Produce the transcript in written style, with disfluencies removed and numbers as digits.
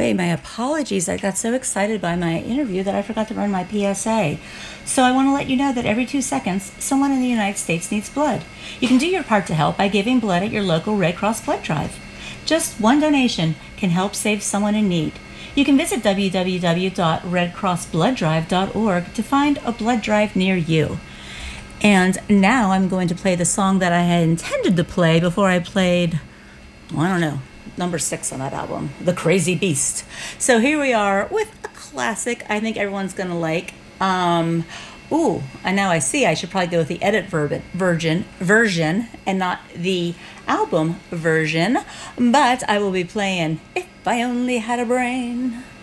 Okay, my apologies. I got so excited by my interview that I forgot to run my PSA. So I want to let you know that every 2 seconds, someone in the United States needs blood. You can do your part to help by giving blood at your local Red Cross blood drive. Just one donation can help save someone in need. You can visit www.redcrossblooddrive.org to find a blood drive near you. And now I'm going to play the song that I had intended to play before I played, I don't know, number 6 on that album, The Crazy Beast. So here we are with a classic I think everyone's going to like. And now I see I should probably go with the edit version and not the album version. But I will be playing If I Only Had a Brain.